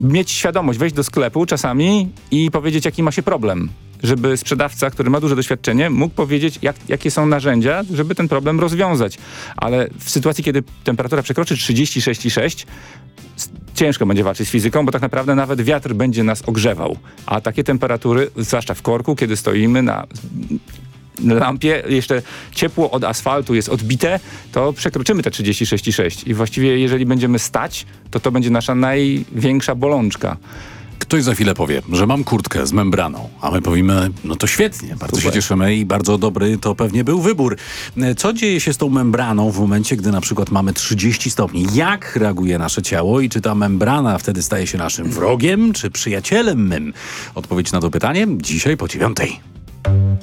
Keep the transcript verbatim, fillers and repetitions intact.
mieć świadomość, wejść do sklepu czasami i powiedzieć, jaki ma się problem. Żeby sprzedawca, który ma duże doświadczenie, mógł powiedzieć, jak, jakie są narzędzia, żeby ten problem rozwiązać. Ale w sytuacji, kiedy temperatura przekroczy trzydzieści sześć i sześć, ciężko będzie walczyć z fizyką, bo tak naprawdę nawet wiatr będzie nas ogrzewał. A takie temperatury, zwłaszcza w korku, kiedy stoimy na lampie, jeszcze ciepło od asfaltu jest odbite, to przekroczymy te trzydzieści sześć i sześć. I właściwie jeżeli będziemy stać, to to będzie nasza największa bolączka. Ktoś za chwilę powie, że mam kurtkę z membraną, a my powiemy, no to świetnie, bardzo Super. się cieszymy i bardzo dobry to pewnie był wybór. Co dzieje się z tą membraną w momencie, gdy na przykład mamy trzydzieści stopni? Jak reaguje nasze ciało i czy ta membrana wtedy staje się naszym wrogiem, czy przyjacielem mym? Odpowiedź na to pytanie dzisiaj po dziewiątej.